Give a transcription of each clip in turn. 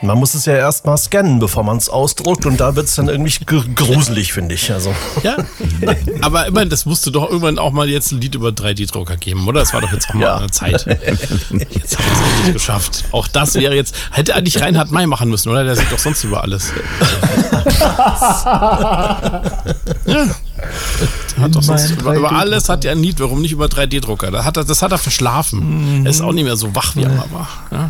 Man muss es ja erst mal scannen, bevor man es ausdruckt und da wird es dann irgendwie gruselig, finde ich. Also. Ja, aber immerhin, das musste doch irgendwann auch mal jetzt ein Lied über 3D-Drucker geben, oder? Das war doch jetzt auch mal eine Zeit. Jetzt haben wir es endlich geschafft. Auch das wäre jetzt, hätte eigentlich Reinhard May machen müssen, oder? Der sieht doch sonst über alles. Ja. Hat doch sonst über alles hat er ein Lied, warum nicht über 3D-Drucker? Das hat er verschlafen. Er ist auch nicht mehr so wach, wie er mal war. Ja?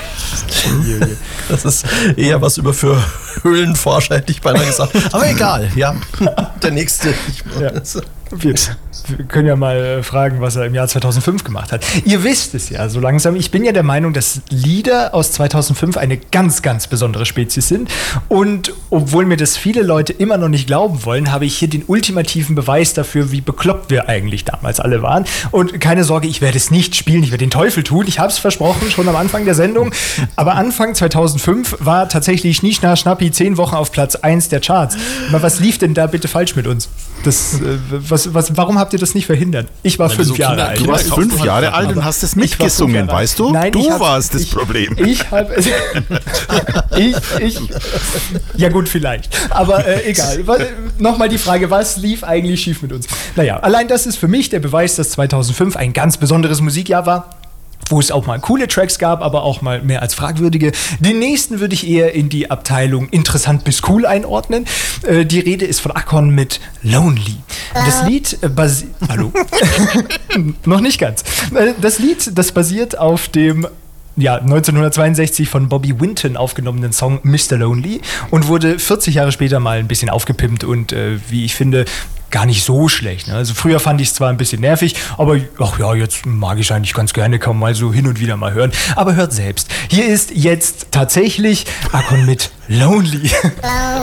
Das ist eher was für Höhlenforscher, hätte ich beinahe gesagt. Aber egal, ja. Der nächste. Ja. Wir können ja mal fragen, was er im Jahr 2005 gemacht hat. Ihr wisst es ja so langsam. Ich bin ja der Meinung, dass Lieder aus 2005 eine ganz, ganz besondere Spezies sind. Und obwohl mir das viele Leute immer noch nicht glauben wollen, habe ich hier den ultimativen Beweis dafür, wie bekloppt wir eigentlich damals alle waren. Und keine Sorge, ich werde es nicht spielen, ich werde den Teufel tun. Ich habe es versprochen, schon am Anfang der Sendung. Aber Anfang 2005 war tatsächlich Schnischna Schnappi 10 Wochen auf Platz 1 der Charts. Aber was lief denn da bitte falsch mit uns? Warum habt ihr das nicht verhindert? Ich war 5 Jahre alt. Du warst 5 Jahre alt und hast es mitgesungen, weißt du? Nein, du warst das Problem. Ja gut, vielleicht. Aber egal. Nochmal die Frage, was lief eigentlich schief mit uns? Naja, allein das ist für mich der Beweis, dass 2005 ein ganz besonderes Musikjahr war, wo es auch mal coole Tracks gab, aber auch mal mehr als fragwürdige. Den nächsten würde ich eher in die Abteilung interessant bis cool einordnen. Die Rede ist von Akon mit Lonely. Das Lied Hallo? Noch nicht ganz. Das Lied, das basiert auf dem 1962 von Bobby Winton aufgenommenen Song Mr. Lonely und wurde 40 Jahre später mal ein bisschen aufgepimpt und wie ich finde, gar nicht so schlecht. Ne? Also früher fand ich es zwar ein bisschen nervig, aber jetzt mag ich eigentlich ganz gerne, kann man mal so hin und wieder mal hören. Aber hört selbst. Hier ist jetzt tatsächlich Akon mit Lonely.